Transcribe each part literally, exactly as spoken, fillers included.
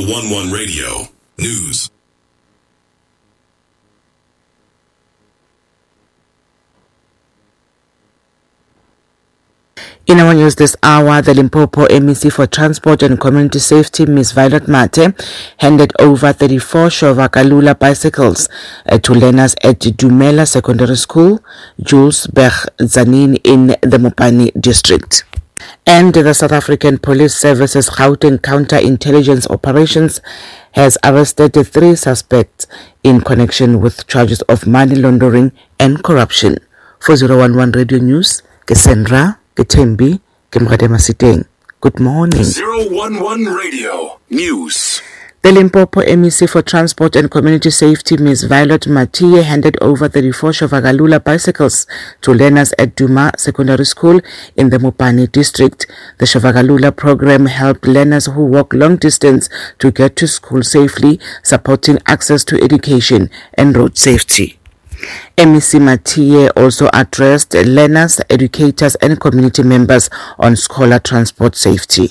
eleven Radio News. In our news this hour, the Limpopo M E C for Transport and Community Safety, Miz Violet Mate, handed over thirty-four Shovakalula bicycles uh, to learners at Dumela Secondary School, Jules Berg Zanin in the Mopani district. And the South African Police Service's Gauteng Counter-Intelligence Operations has arrested three suspects in connection with charges of money laundering and corruption. For zero one one Radio News, Cassandra Ketembi, Kemradema Siteng. Good morning. zero one one Radio News. The Limpopo M E C for Transport and Community Safety, Miz Violet Matiye, handed over thirty-four Shovakalula bicycles to learners at Duma Secondary School in the Mopani district. The Shovakalula program helped learners who walk long distance to get to school safely, supporting access to education and road safety. M E C Matiye also addressed learners, educators and community members on scholar transport safety.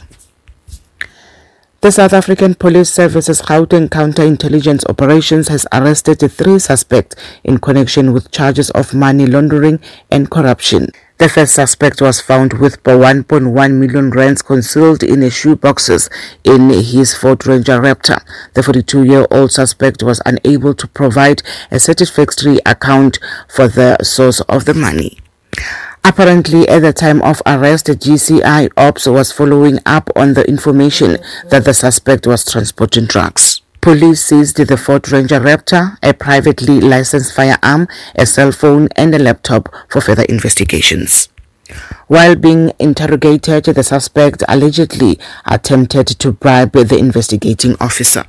The South African Police Service's Gauteng Counter-Intelligence Operations has arrested three suspects in connection with charges of money laundering and corruption. The first suspect was found with one point one million rands concealed in a shoe boxes in his Ford Ranger Raptor. The forty-two-year-old suspect was unable to provide a satisfactory account for the source of the money. Apparently, at the time of arrest, G C I Ops was following up on the information that the suspect was transporting drugs. Police seized the Ford Ranger Raptor, a privately licensed firearm, a cell phone and a laptop for further investigations. While being interrogated, the suspect allegedly attempted to bribe the investigating officer.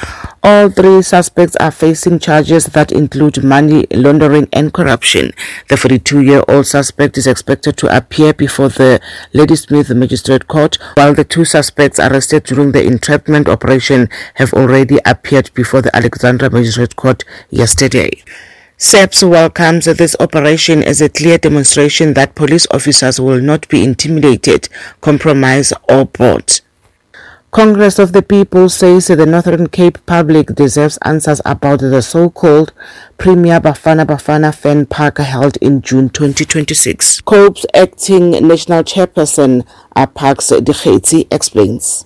All three suspects are facing charges that include money laundering and corruption. The forty-two-year-old suspect is expected to appear before the Ladysmith Magistrate Court, while the two suspects arrested during the entrapment operation have already appeared before the Alexandra Magistrate Court yesterday. SAPS welcomes this operation as a clear demonstration that police officers will not be intimidated, compromised or bought. Congress of the People says the Northern Cape public deserves answers about the so-called Premier Bafana Bafana fan park held in June twenty twenty-six. COPE's acting national chairperson, Apax Dikgetsi, explains.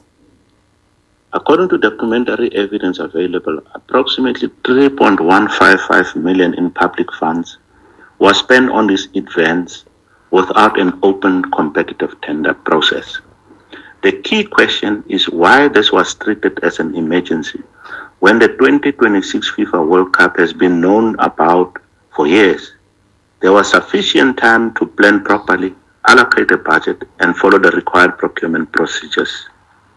According to documentary evidence available, approximately three point one five five million in public funds was spent on these events without an open competitive tender process. The key question is why this was treated as an emergency when the twenty twenty-six FIFA World Cup has been known about for years. There was sufficient time to plan properly, allocate a budget, and follow the required procurement procedures.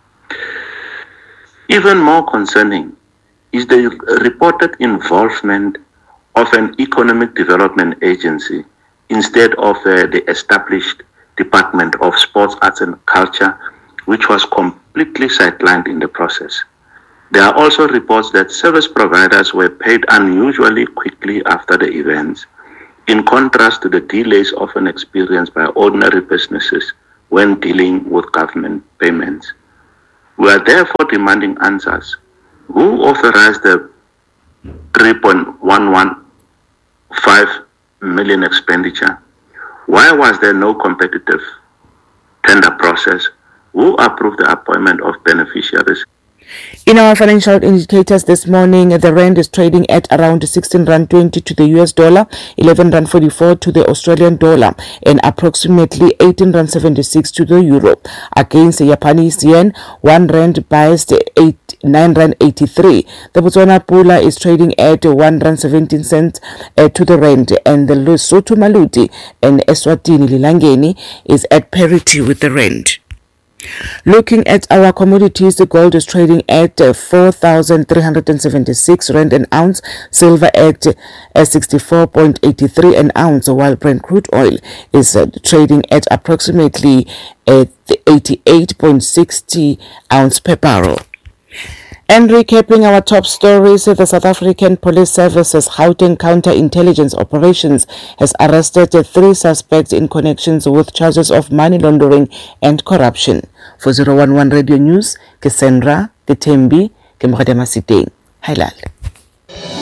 Even more concerning is the reported involvement of an economic development agency instead of uh, the established Department of Sports, Arts and Culture, which was completely sidelined in the process. There are also reports that service providers were paid unusually quickly after the events, in contrast to the delays often experienced by ordinary businesses when dealing with government payments. We are therefore demanding answers. Who authorized the three point one one five million expenditure? Why was there no competitive tender process? Who approved the appointment of beneficiaries? In our financial indicators this morning, the rand is trading at around sixteen rand twenty to the U S dollar, eleven rand forty-four to the Australian dollar, and approximately eighteen rand seventy-six to the euro. Against the Japanese yen, one rand buys nine rand eighty-three. The Botswana pula is trading at one rand seventeen cents uh, to the rand, and the Lesotho Maluti and Eswatini Lilangeni is at parity with the rand. Looking at our commodities, the gold is trading at uh, four thousand three hundred seventy-six rand an ounce, silver at uh, sixty-four point eight three an ounce, while Brent crude oil is uh, trading at approximately uh, eighty-eight point six zero ounce per barrel. And recapping our top stories, the South African Police Service's Gauteng Counter-Intelligence Operations has arrested three suspects in connections with charges of money laundering and corruption. For zero one one Radio News, Cassandra Ketembi, ke Mogadema Siteng. Hi Lal.